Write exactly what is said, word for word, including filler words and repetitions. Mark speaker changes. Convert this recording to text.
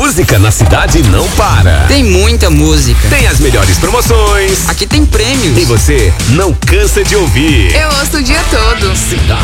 Speaker 1: Música na cidade não para.
Speaker 2: Tem muita música.
Speaker 1: Tem as melhores promoções.
Speaker 2: Aqui tem prêmios.
Speaker 1: E você não cansa de ouvir.
Speaker 3: Eu ouço o dia todo.
Speaker 1: Cidade.